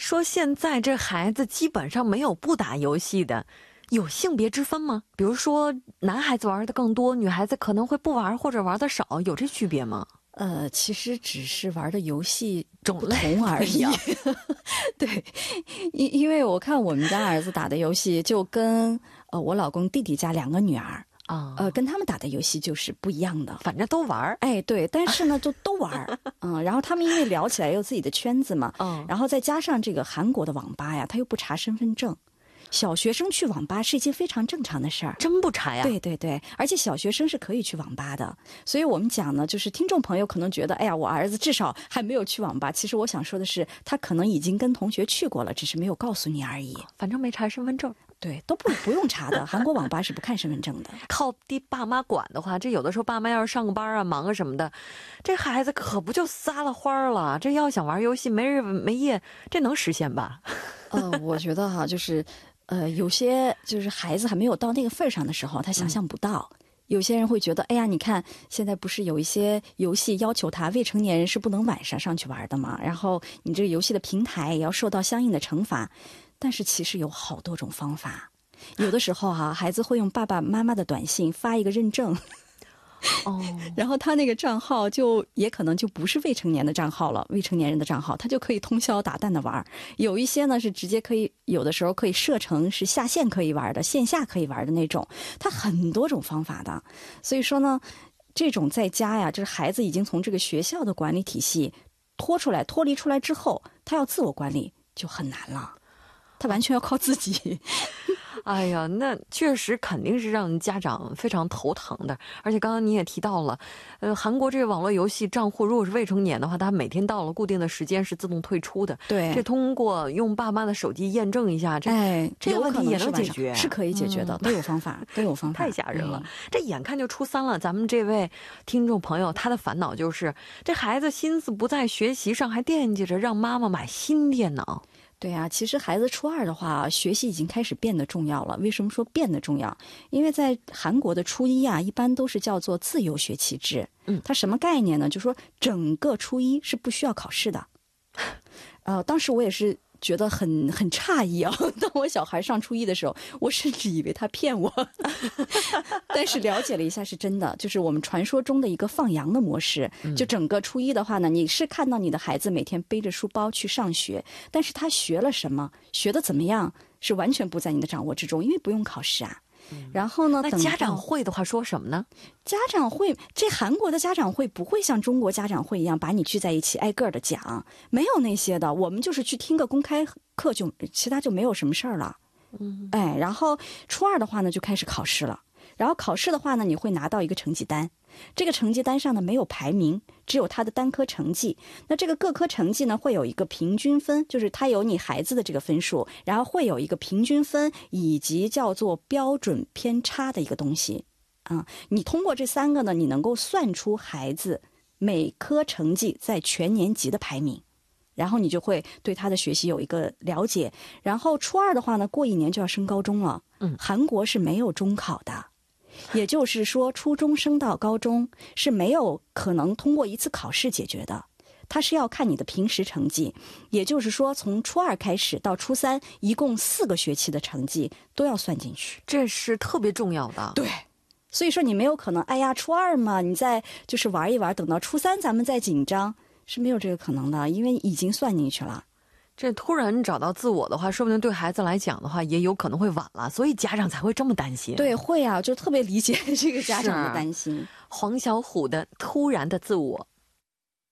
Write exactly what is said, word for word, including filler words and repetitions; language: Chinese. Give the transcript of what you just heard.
说现在这孩子基本上没有不打游戏的，有性别之分吗？比如说男孩子玩的更多，女孩子可能会不玩或者玩的少，有这区别吗？ 呃，其实只是玩的游戏种不同而已。对，因因为我看我们家儿子打的游戏，就跟呃我老公弟弟家两个女儿啊，呃跟他们打的游戏就是不一样的。 反正都玩， 哎，对，但是呢就都玩，嗯，然后他们因为聊起来有自己的圈子嘛，嗯，然后再加上这个韩国的网吧呀，他又不查身份证。小学生去网吧是一件非常正常的事儿， 真不查呀？ 对对对，而且小学生是可以去网吧的。所以我们讲呢，就是听众朋友可能觉得，哎呀，我儿子至少还没有去网吧。其实我想说的是，他可能已经跟同学去过了，只是没有告诉你而已。 反正没查身份证。 对，都不不用查的。韩国网吧是不看身份证的。 靠爹爸妈管的话，这有的时候爸妈要是上个班啊、忙啊什么的，这孩子可不就撒了欢了。这要想玩游戏没日没夜，这能实现吧？ 呃，我觉得哈，就是。呃，有些就是孩子还没有到那个份儿上的时候，他想象不到。嗯、有些人会觉得，哎呀，你看现在不是有一些游戏要求他未成年人是不能晚上上去玩的吗？然后你这个游戏的平台也要受到相应的惩罚。但是其实有好多种方法，有的时候哈、啊，孩子会用爸爸妈妈的短信发一个认证。哦，然后他那个账号就也可能就不是未成年的账号了，未成年人的账号，他就可以通宵达旦的玩。有一些呢是直接可以，有的时候可以设成是下线可以玩的，线下可以玩的那种，他很多种方法的。所以说呢，这种在家呀，就是孩子已经从这个学校的管理体系脱出来、脱离出来之后，他要自我管理就很难了，他完全要靠自己。 哎呀，那确实肯定是让家长非常头疼的。而且刚刚你也提到了，呃，韩国这个网络游戏账户如果是未成年的话，它每天到了固定的时间是自动退出的。 对， 这通过用爸妈的手机验证一下，这哎， 这个问题也能解决， 是可以解决的，嗯、都有方法，都有方法。 太吓人了、嗯！这眼看就初三了，咱们这位听众朋友他的烦恼就是，这孩子心思不在学习上，还惦记着让妈妈买新电脑。 对啊，其实孩子初二的话，学习已经开始变得重要了。为什么说变得重要？因为在韩国的初一啊，一般都是叫做自由学期制。嗯，它什么概念呢？就是说整个初一是不需要考试的。呃，当时我也是觉得很很诧异啊。当我小孩上初一的时候，我甚至以为他骗我。但是了解了一下，是真的，就是我们传说中的一个放羊的模式。就整个初一的话呢，你是看到你的孩子每天背着书包去上学，但是他学了什么，学的怎么样，是完全不在你的掌握之中，因为不用考试啊。嗯、然后呢， 那家长会的话说什么呢？ 家长会，这韩国的家长会不会像中国家长会一样把你聚在一起挨个的讲，没有那些的，我们就是去听个公开课就，其他就没有什么事儿了。嗯，哎，然后初二的话呢就开始考试了，然后考试的话呢你会拿到一个成绩单，这个成绩单上呢没有排名，只有他的单科成绩。那这个各科成绩呢会有一个平均分，就是它有你孩子的这个分数，然后会有一个平均分以及叫做标准偏差的一个东西啊、嗯。你通过这三个呢，你能够算出孩子每科成绩在全年级的排名。然后你就会对他的学习有一个了解。然后初二的话呢，过一年就要升高中了。嗯，韩国是没有中考的，也就是说，初中升到高中是没有可能通过一次考试解决的，它是要看你的平时成绩。也就是说，从初二开始到初三，一共四个学期的成绩都要算进去， 这是特别重要的。 对。所以说你没有可能，哎呀，初二嘛，你再就是玩一玩，等到初三咱们再紧张。是没有这个可能的，因为已经算进去了。 这突然找到自我的话，说不定对孩子来讲的话也有可能会晚了，所以家长才会这么担心。 对，会啊，就特别理解这个家长的担心。 黄小琥的突然的自我。